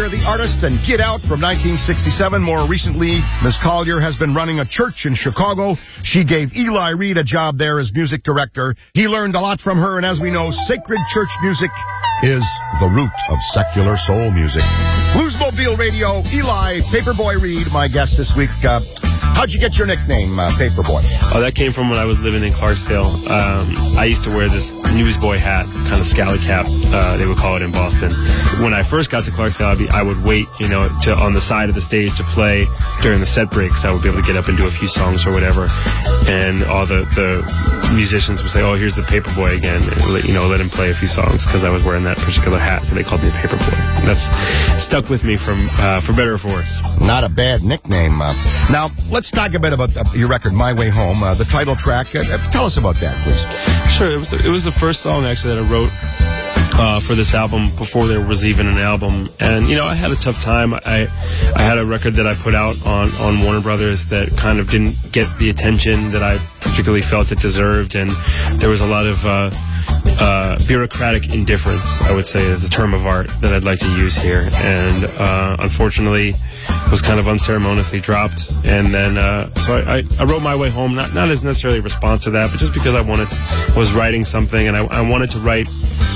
Collier, the artist, and Get Out from 1967. More recently, Ms. Collier has been running a church in Chicago. She gave Eli Reed a job there as music director. He learned a lot from her, and as we know, sacred church music is the root of secular soul music. Bluesmobile Radio, Eli Paperboy Reed, my guest this week. How'd you get your nickname, Paperboy? Oh, that came from when I was living in Clarksdale. I used to wear this newsboy hat, kind of scally cap, they would call it in Boston. When I first got to Clarksdale, I would wait, on the side of the stage to play during the set breaks. I would be able to get up and do a few songs or whatever. And all the musicians would say, "Oh, here's the Paperboy again." And, let him play a few songs because I was wearing that particular hat, so they called me the Paperboy. That's stuck with me for better or for worse. Not a bad nickname. Now, let's talk a bit about your record, My Way Home, the title track. Tell us about that, please. Sure. It was the first song, actually, that I wrote for this album before there was even an album. And, I had a tough time. I had a record that I put out on Warner Brothers that kind of didn't get the attention that I particularly felt it deserved. And there was a lot of bureaucratic indifference, I would say, is the term of art that I'd like to use here. And unfortunately, was kind of unceremoniously dropped. And then so I wrote My Way Home, not as necessarily a response to that, but just because I was writing something, and I wanted to write